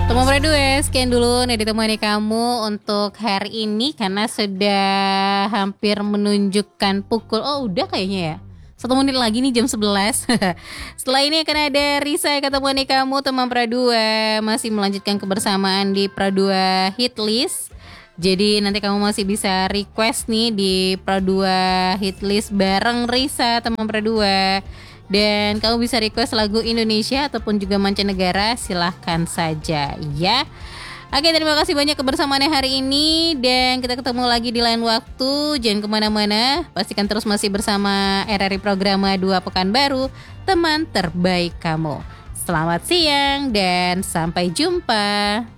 Teman berdua, sekian dulu nih ditemani kamu untuk hari ini karena sudah hampir menunjukkan pukul, oh udah kayaknya ya 1 menit lagi nih jam 11. Setelah ini akan ada Risa yang ketemu nih kamu teman Pradua. Masih melanjutkan kebersamaan di Pradua Hitlist. Jadi nanti kamu masih bisa request nih di Pradua Hitlist bareng Risa teman Pradua. Dan kamu bisa request lagu Indonesia ataupun juga mancanegara, silahkan saja ya. Oke, terima kasih banyak kebersamaannya hari ini. Dan kita ketemu lagi di lain waktu. Jangan kemana-mana, pastikan terus masih bersama RRI Programa 2 Pekanbaru, teman terbaik kamu. Selamat siang dan sampai jumpa.